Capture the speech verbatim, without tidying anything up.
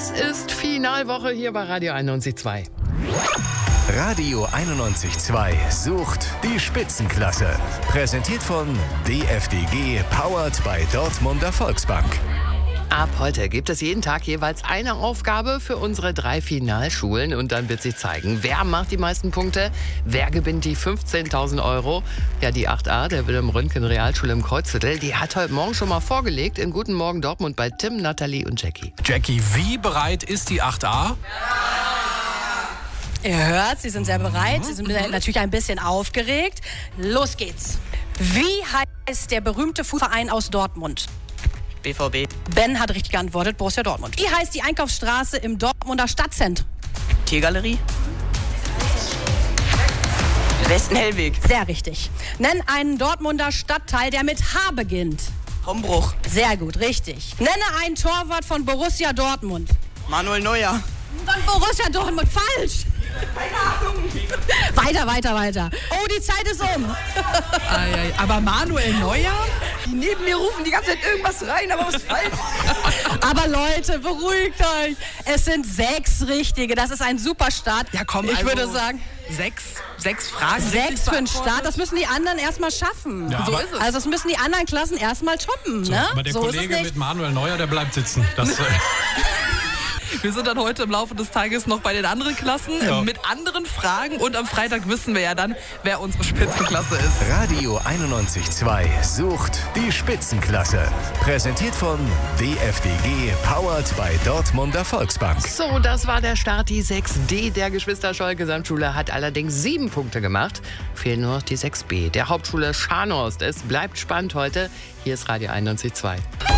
Es ist Finalwoche hier bei Radio einundneunzig Komma zwei. Radio einundneunzig Komma zwei sucht die Spitzenklasse. Präsentiert von D F D G, powered by Dortmunder Volksbank. Ab heute gibt es jeden Tag jeweils eine Aufgabe für unsere drei Finalschulen. Und dann wird sich zeigen, wer macht die meisten Punkte, wer gewinnt die fünfzehntausend Euro. Ja, die acht a der Wilhelm Röntgen Realschule im Kreuzviertel, die hat heute Morgen schon mal vorgelegt in Guten Morgen Dortmund bei Tim, Nathalie und Jackie. Jackie, wie bereit ist die acht a? Ihr hört, Sie sind sehr bereit. Sie sind natürlich ein bisschen aufgeregt. Los geht's. Wie heißt der berühmte Fußballverein aus Dortmund? B V B. Ben hat richtig geantwortet, Borussia Dortmund. Wie heißt die Einkaufsstraße im Dortmunder Stadtzentrum? Tiergalerie. Westenhellweg. Sehr richtig. Nenn einen Dortmunder Stadtteil, der mit H beginnt. Hombruch. Sehr gut, richtig. Nenne einen Torwart von Borussia Dortmund. Manuel Neuer. Von Borussia Dortmund, falsch. Keine Ahnung. Weiter, weiter, weiter. Oh, die Zeit ist um. Ei, ei, aber Manuel Neuer? Die neben mir rufen die ganze Zeit irgendwas rein, aber was falsch. Aber Leute, beruhigt euch. Es sind sechs richtige. Das ist ein super Start. Ja, komm, ich also würde sagen, sechs, sechs Fragen. sechs für den Start. Das müssen die anderen erstmal schaffen. Ja, so aber- ist es. Also das müssen die anderen Klassen erstmal toppen. Ne? Aber der so ist es Kollege nicht. mit Manuel Neuer, der bleibt sitzen. Das, äh, Wir sind dann heute im Laufe des Tages noch bei den anderen Klassen Ja. äh, mit anderen Fragen. Und am Freitag wissen wir ja dann, wer unsere Spitzenklasse ist. Radio einundneunzig Komma zwei sucht die Spitzenklasse. Präsentiert von D F D G, powered by Dortmunder Volksbank. So, das war der Start. Die sechs d der Geschwister-Scholl-Gesamtschule hat allerdings sieben Punkte gemacht. Fehlen nur noch die sechs b der Hauptschule Scharnhorst. Es bleibt spannend heute. Hier ist Radio einundneunzig Komma zwei.